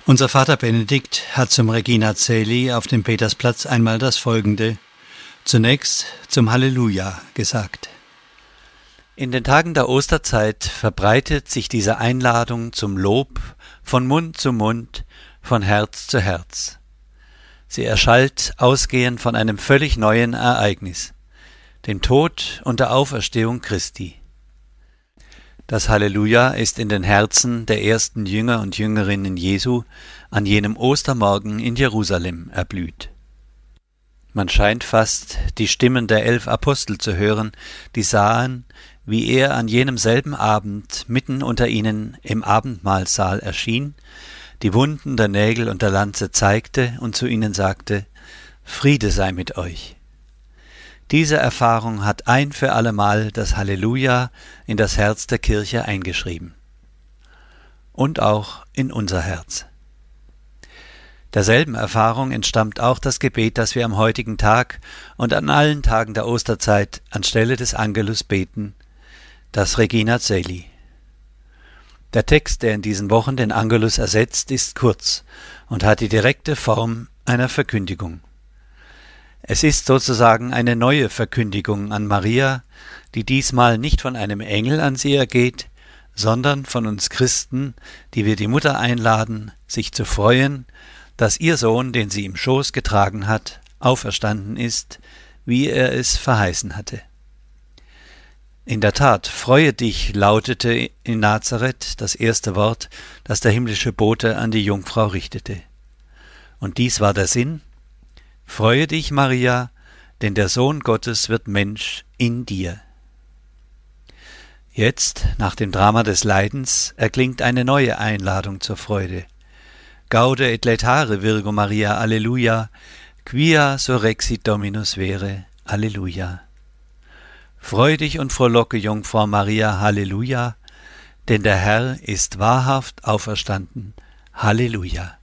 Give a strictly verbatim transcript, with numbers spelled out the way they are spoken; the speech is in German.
Unser Vater Benedikt hat zum Regina Caeli auf dem Petersplatz einmal das Folgende, zunächst zum Halleluja, gesagt. In den Tagen der Osterzeit verbreitet sich diese Einladung zum Lob von Mund zu Mund, von Herz zu Herz. Sie erschallt ausgehend von einem völlig neuen Ereignis, dem Tod und der Auferstehung Christi. Das Halleluja ist in den Herzen der ersten Jünger und Jüngerinnen Jesu an jenem Ostermorgen in Jerusalem erblüht. Man scheint fast die Stimmen der elf Apostel zu hören, die sahen, wie er an jenem selben Abend mitten unter ihnen im Abendmahlsaal erschien, die Wunden der Nägel und der Lanze zeigte und zu ihnen sagte: Friede sei mit euch. Diese Erfahrung hat ein für allemal das Halleluja in das Herz der Kirche eingeschrieben. Und auch in unser Herz. Derselben Erfahrung entstammt auch das Gebet, das wir am heutigen Tag und an allen Tagen der Osterzeit anstelle des Angelus beten, das Regina Caeli. Der Text, der in diesen Wochen den Angelus ersetzt, ist kurz und hat die direkte Form einer Verkündigung. Es ist sozusagen eine neue Verkündigung an Maria, die diesmal nicht von einem Engel an sie ergeht, sondern von uns Christen, die wir die Mutter einladen, sich zu freuen, dass ihr Sohn, den sie im Schoß getragen hat, auferstanden ist, wie er es verheißen hatte. In der Tat, freue dich, lautete in Nazareth das erste Wort, das der himmlische Bote an die Jungfrau richtete. Und dies war der Sinn: Freue dich, Maria, denn der Sohn Gottes wird Mensch in dir. Jetzt, nach dem Drama des Leidens, erklingt eine neue Einladung zur Freude. Gaude et laetare Virgo Maria, Alleluia, quia surrexit Dominus vere, Alleluia. Freu dich und frohlocke, Jungfrau Maria, Halleluja, denn der Herr ist wahrhaft auferstanden, Halleluja.